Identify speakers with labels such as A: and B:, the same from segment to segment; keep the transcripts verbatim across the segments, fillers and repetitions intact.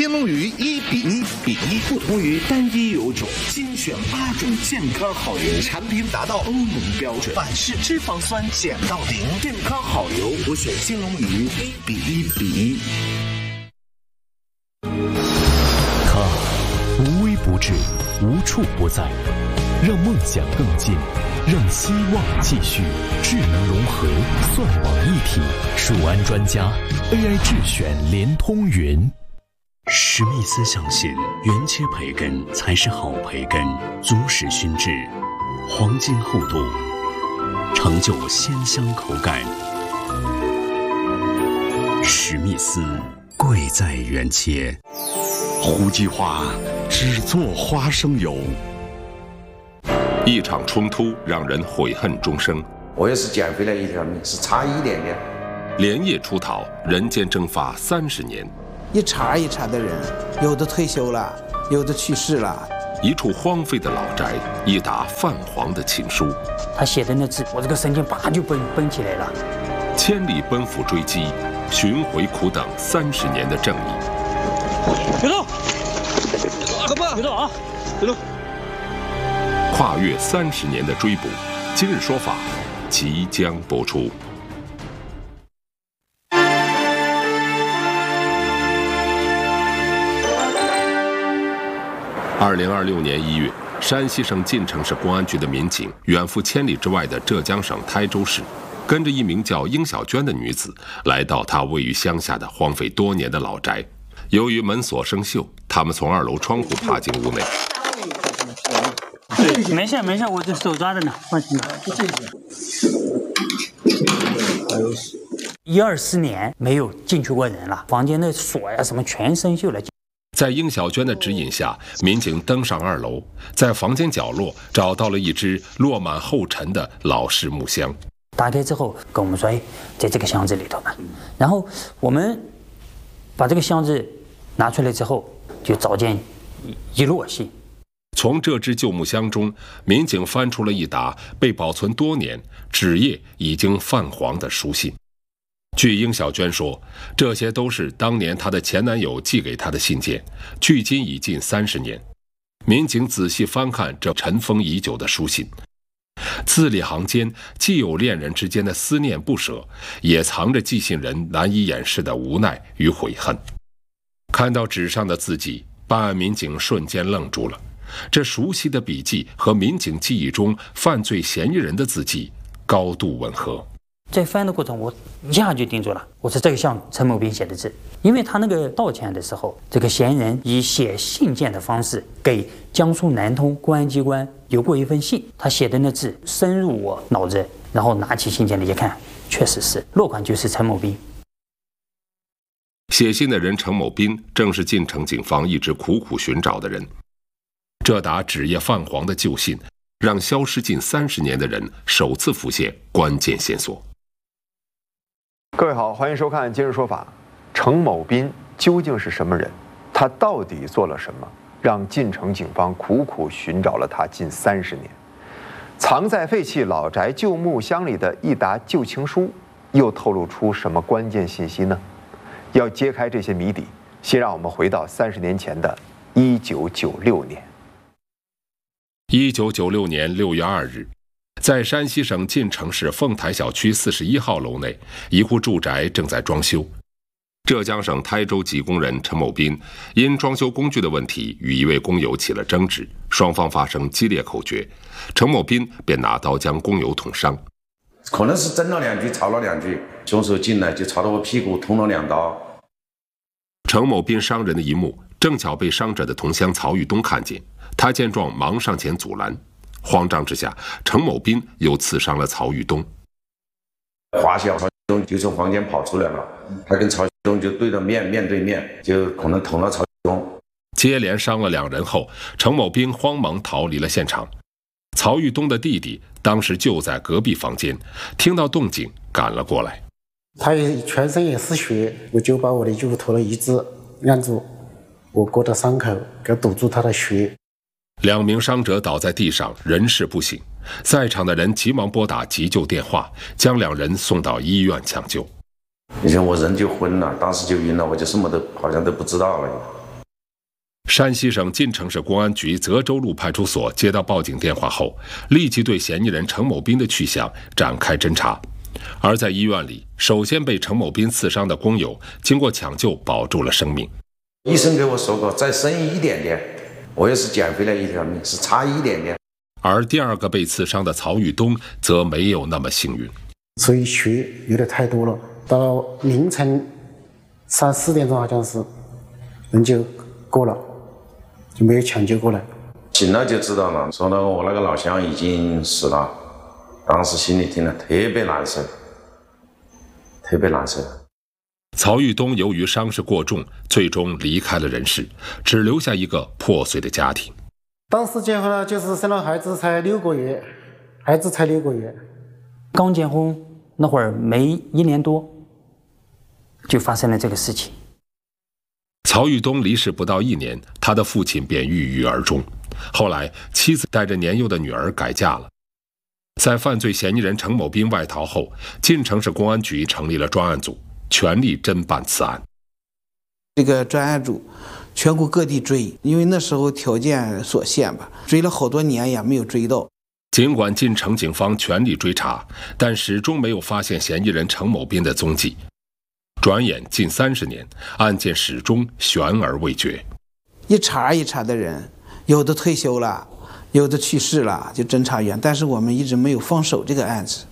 A: 金龙鱼一比一比一，不同于单一油种，精选八种健康好油，产品达到欧盟标准，百氏脂肪酸减到零，健康好油，我选金龙鱼一比一比一。
B: 它无微不至，无处不在，让梦想更近，让希望继续，智能融合，算网一体，数安专家 A I 智选联通云。
C: 史密斯相信原切培根才是好培根，足使熏制，黄金厚度，成就鲜香口感。史密斯贵在原切。
D: 胡姬花只做花生油。
E: 一场冲突让人悔恨终生。
F: 我也是捡回来一条命，是差一点点。
E: 连夜出逃，人间蒸发三十年。
G: 一茬一茬的人，有的退休了，有的去世了。
E: 一处荒废的老宅，一沓泛黄的情书。
H: 他写的那字，我这个神经啪就绷绷起来了。
E: 千里奔赴追击，寻回苦等三十年的正义。
I: 别动！干嘛？别动啊！别动！
E: 跨越三十年的追捕，今日说法即将播出。二零二六年一月，山西省晋城市公安局的民警远赴千里之外的浙江省台州市，跟着一名叫殷小娟的女子，来到她位于乡下的荒废多年的老宅。由于门锁生锈，他们从二楼窗户爬进屋内。
H: 没事没事，我这手抓着呢，放心吧。一二十年没有进去过人了，房间的锁呀什么全生锈了。
E: 在殷小娟的指引下，民警登上二楼，在房间角落找到了一只落满厚尘的老式木箱。
H: 打开之后跟我们说，哎，在这个箱子里头呢。然后我们把这个箱子拿出来之后，就找见一摞信。
E: 从这只旧木箱中，民警翻出了一沓被保存多年、纸页已经泛黄的书信。据殷小娟说，这些都是当年她的前男友寄给她的信件，距今已近三十年。民警仔细翻看这尘封已久的书信，字里行间既有恋人之间的思念不舍，也藏着寄信人难以掩饰的无奈与悔恨。看到纸上的字迹，办案民警瞬间愣住了。这熟悉的笔迹和民警记忆中犯罪嫌疑人的字迹高度吻合。
H: 在翻的过程，我一下就定住了，我说这个像陈某斌写的字，因为他那个道歉的时候，这个嫌疑人以写信件的方式给江苏南通公安机关留过一份信，他写的那字深入我脑子，然后拿起信件来一看，确实是落款就是陈某斌。
E: 写信的人陈某斌正是晋城警方一直苦苦寻找的人。这沓纸页泛黄的旧信，让消失近三十年的人首次浮现关键线索。
J: 各位好，欢迎收看《今日说法》。程某斌究竟是什么人？他到底做了什么，让晋城警方苦苦寻找了他近三十年？藏在废弃老宅旧木箱里的一沓旧情书，又透露出什么关键信息呢？要揭开这些谜底，先让我们回到三十年前的一九九六年。
E: 一九九六年六月二日，在山西省晋城市凤台小区四十一号楼内，一户住宅正在装修。浙江省台州籍工人陈某斌因装修工具的问题与一位工友起了争执，双方发生激烈口角，陈某斌便拿刀将工友捅伤。
F: 可能是争了两句，吵了两句，凶手进来就朝着我屁股捅了两刀。
E: 陈某斌伤人的一幕，正巧被伤者的同乡曹玉东看见。他见状忙上前阻拦，慌张之下，程某斌又刺伤了曹玉东。
F: 华小曹玉东就从房间跑出来了，他跟曹玉东就对着面面对面，就可能捅了曹玉东。
E: 接连伤了两人后，程某斌慌忙逃离了现场。曹玉东的弟弟当时就在隔壁房间，听到动静赶了过来。
K: 他全身也是血，我就把我的衣服脱了一只按住我哥的伤口，给堵住他的血。
E: 两名伤者倒在地上，人事不省。在场的人急忙拨打急救电话，将两人送到医院抢救。
F: 你看我人就昏了，当时就晕了，我就什么都好像都不知道了。
E: 山西省晋城市公安局泽州路派出所接到报警电话后，立即对嫌疑人程某斌的去向展开侦查。而在医院里，首先被程某斌刺伤的工友，经过抢救保住了生命。
F: 医生给我说过，再生一点点，我也是捡回来一条命，是差一点点。
E: 而第二个被刺伤的曹玉东则没有那么幸运，
K: 所以血有点太多了，到凌晨三四点钟好像是人就过了，就没有抢救过来。
F: 醒了就知道了，说到我那个老乡已经死了，当时心里听了特别难受，特别难受。
E: 曹玉东由于伤势过重，最终离开了人世，只留下一个破碎的家庭。
K: 当时结婚了，就是生了孩子才六个月，孩子才六个月，
H: 刚结婚那会儿没一年多，就发生了这个事情。
E: 曹玉东离世不到一年，他的父亲便郁郁而终。后来，妻子带着年幼的女儿改嫁了。在犯罪嫌疑人程某斌外逃后，晋城市公安局成立了专案组，全力侦办此案。
G: 这个专案组全国各地追，因为那时候条件所限吧，追了好多年也没有追到。
E: 尽管晋城警方全力追查，但始终没有发现嫌疑人程某斌的踪迹。转眼近三十年，案件始终悬而未决。
G: 一茬一茬的人，有的退休了，有的去世了，就侦查员，但是我们一直没有放手这个案子。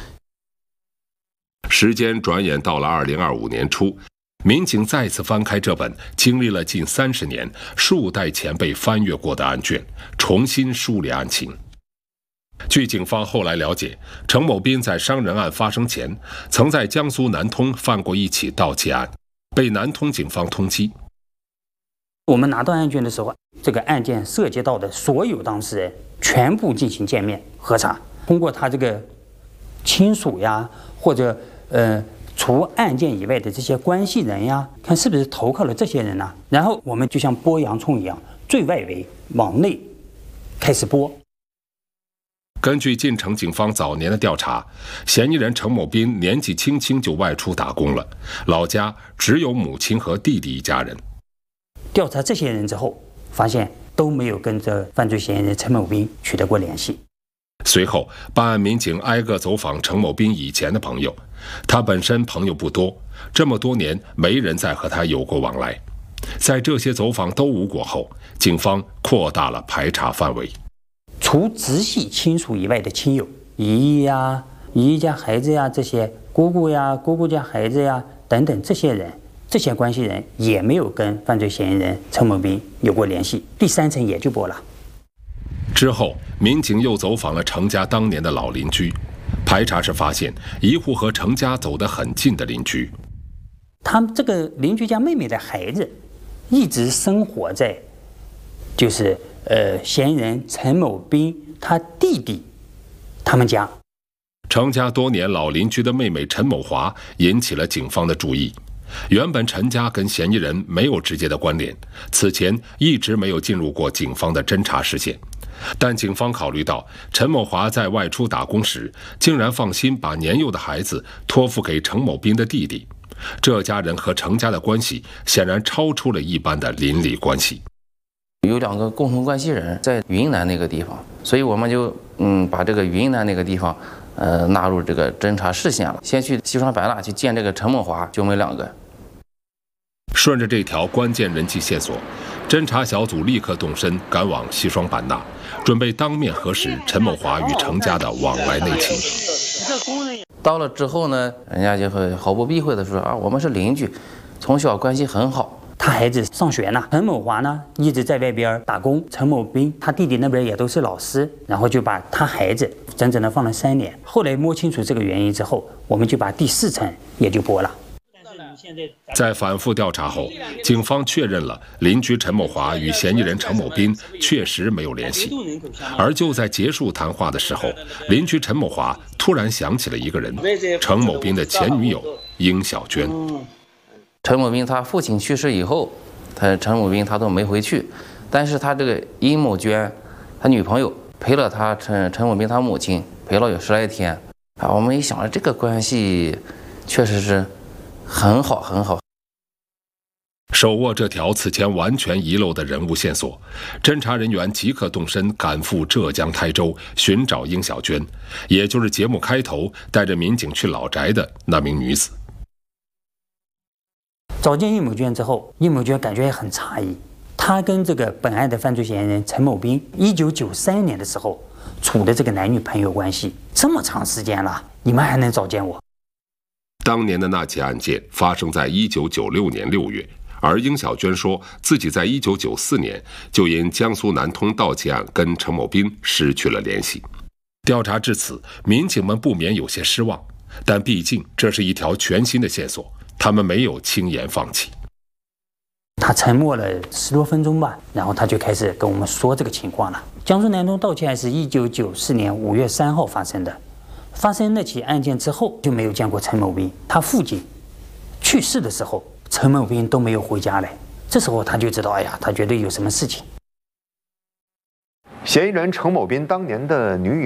E: 时间转眼到了二零二五年初，民警再次翻开这本经历了近三十年、数代前辈翻阅过的案卷，重新梳理案情。据警方后来了解，程某斌在伤人案发生前，曾在江苏南通犯过一起盗窃案，被南通警方通缉。
H: 我们拿到案卷的时候，这个案件涉及到的所有当事人全部进行见面核查，通过他这个亲属呀，或者呃除案件以外的这些关系人呀，看是不是投靠了这些人呢、啊？然后我们就像剥洋葱一样，最外围往内开始剥。
E: 根据晋城警方早年的调查，嫌疑人程某斌年纪轻轻就外出打工了，老家只有母亲和弟弟一家人。
H: 调查这些人之后，发现都没有跟这犯罪嫌疑人程某斌取得过联系。
E: 随后，办案民警挨个走访程某斌以前的朋友，他本身朋友不多，这么多年没人再和他有过往来。在这些走访都无果后，警方扩大了排查范围。
H: 除直系亲属以外的亲友，姨姨呀、姨姨家孩子呀，这些姑姑呀、姑姑家孩子呀等等，这些人、这些关系人也没有跟犯罪嫌疑人程某斌有过联系。第三层也就剥了。
E: 之后，民警又走访了程家当年的老邻居，排查时发现一户和程家走得很近的邻居。
H: 他们这个邻居家妹妹的孩子，一直生活在，就是呃嫌疑人程某斌他弟弟他们家。
E: 程家多年老邻居的妹妹陈某华引起了警方的注意。原本陈家跟嫌疑人没有直接的关联，此前一直没有进入过警方的侦查视线。但警方考虑到陈某华在外出打工时，竟然放心把年幼的孩子托付给程某斌的弟弟，这家人和程家的关系显然超出了一般的邻里关系。
L: 有两个共同关系人在云南那个地方，所以我们就嗯把这个云南那个地方呃纳入这个侦查视线了。先去西双版纳去见这个陈某华兄妹两个。
E: 顺着这条关键人际线索，侦查小组立刻动身赶往西双版纳，准备当面核实陈某华与程家的往来内情。
L: 到了之后呢，人家就会毫不避讳的说啊，我们是邻居，从小关系很好。
H: 他孩子上学呢，陈某华呢一直在外边打工，陈某斌他弟弟那边也都是老师，然后就把他孩子整整的放了三年。后来摸清楚这个原因之后，我们就把第四层也就剥了。
E: 在反复调查后，警方确认了邻居陈某华与嫌疑人程某斌确实没有联系。而就在结束谈话的时候，邻居陈某华突然想起了一个人，程某斌的前女友殷小娟。
L: 陈某斌他父亲去世以后，他陈某斌他都没回去，但是他这个殷某娟，他女朋友陪了他陈陈某斌他母亲陪了有十来天啊。我们一想，这个关系确实是很好很好。
E: 手握这条此前完全遗漏的人物线索，侦查人员即刻动身赶赴浙江台州寻找殷小娟，也就是节目开头带着民警去老宅的那名女子。
H: 找见殷某娟之后，殷某娟感觉也很诧异，她跟这个本案的犯罪嫌疑人陈某斌，一九九三年的时候处的这个男女朋友关系，这么长时间了，你们还能找见我？
E: 当年的那起案件发生在一九九六年六月。而殷小娟说自己在一九九四年就因江苏南通盗窃案跟陈某斌失去了联系。调查至此，民警们不免有些失望，但毕竟这是一条全新的线索，他们没有轻言放弃。
H: 他沉默了十多分钟吧，然后他就开始跟我们说这个情况了。江苏南通盗窃案是一九九四年五月三号发生的，发生那起案件之后就没有见过陈某斌，他父亲去世的时候，陈某斌都没有回家来，这时候他就知道，哎呀，他绝对有什么事情。
J: 嫌疑人程某斌当年的女友